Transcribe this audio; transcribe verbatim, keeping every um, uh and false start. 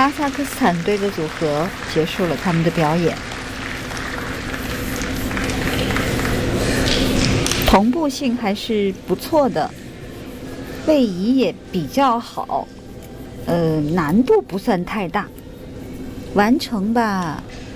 哈萨克斯坦队的组合结束了他们的表演。同步性还是不错的，位移也比较好，呃，难度不算太大，完成吧